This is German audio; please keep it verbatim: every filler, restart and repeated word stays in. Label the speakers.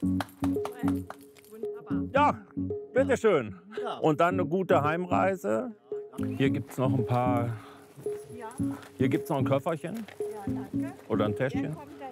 Speaker 1: Wunderbar.
Speaker 2: Ja, bitteschön.
Speaker 3: Ja.
Speaker 2: Und dann eine gute Heimreise. Hier gibt es noch ein paar.
Speaker 1: Ja,
Speaker 2: Hier gibt es noch ein Köfferchen
Speaker 1: ja, danke.
Speaker 2: oder ein
Speaker 1: Der
Speaker 2: Täschchen.
Speaker 1: kommt